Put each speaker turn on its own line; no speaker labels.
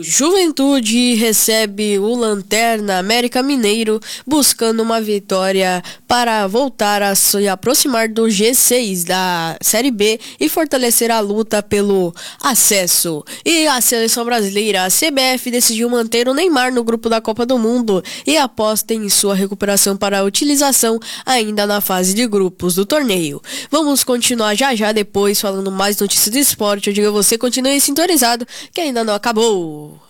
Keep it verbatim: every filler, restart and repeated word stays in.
Juventude recebe o Lanterna América Mineiro buscando uma vitória para voltar a se aproximar do G seis da Série B e fortalecer a luta pelo acesso. E a seleção brasileira, a C B F, decidiu manter o Neymar no grupo da Copa do Mundo e aposta em sua recuperação para a utilização ainda na fase de grupos do torneio. Vamos continuar já já depois falando mais notícias do esporte. Eu digo a você, continue sintonizado que ainda não acabou.